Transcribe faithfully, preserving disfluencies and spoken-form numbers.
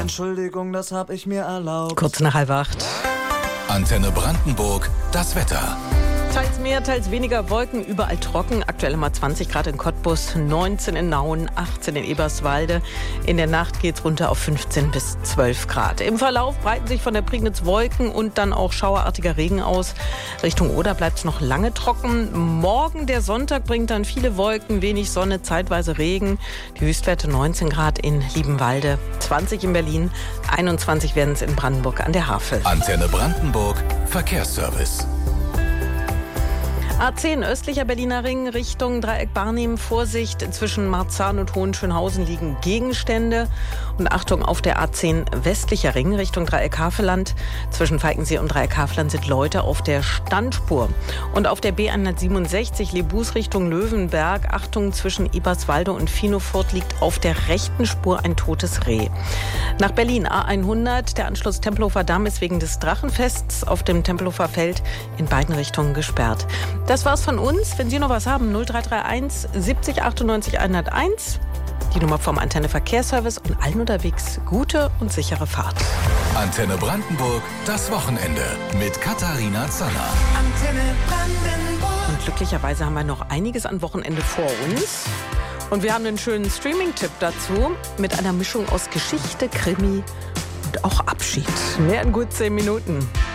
Entschuldigung, das hab ich mir erlaubt. Kurz nach halb acht. Antenne Brandenburg, das Wetter. Teils mehr, teils weniger Wolken, überall trocken. Aktuell immer zwanzig Grad in Cottbus, neunzehn in Nauen, achtzehn in Eberswalde. In der Nacht geht's runter auf fünfzehn bis zwölf Grad. Im Verlauf breiten sich von der Prignitz Wolken und dann auch schauerartiger Regen aus. Richtung Oder bleibt's noch lange trocken. Morgen, der Sonntag, bringt dann viele Wolken, wenig Sonne, zeitweise Regen. Die Höchstwerte neunzehn Grad in Liebenwalde, zwanzig in Berlin, einundzwanzig werden es in Brandenburg an der Havel. Antenne Brandenburg, Verkehrsservice. A zehn östlicher Berliner Ring Richtung Dreieck Barnim. Vorsicht, zwischen Marzahn und Hohenschönhausen liegen Gegenstände. Und Achtung, auf der A zehn westlicher Ring Richtung Dreieck Havelland. Zwischen Falkensee und Dreieck Havelland sind Leute auf der Standspur. Und auf der B hundertsiebenundsechzig Lebus Richtung Löwenberg. Achtung, zwischen Eberswalde und Finofurt liegt auf der rechten Spur ein totes Reh. Nach Berlin A hundert. Der Anschluss Tempelhofer Damm ist wegen des Drachenfests auf dem Tempelhofer Feld in beiden Richtungen gesperrt. Das war's von uns. Wenn Sie noch was haben, null drei drei eins siebzig achtundneunzig hunderteins. Die Nummer vom Antenne Verkehrsservice und allen unterwegs gute und sichere Fahrt. Antenne Brandenburg, das Wochenende mit Katharina Zanner. Antenne Brandenburg. Und glücklicherweise haben wir noch einiges an Wochenende vor uns. Und wir haben einen schönen Streaming-Tipp dazu mit einer Mischung aus Geschichte, Krimi und auch Abschied. Mehr in gut zehn Minuten.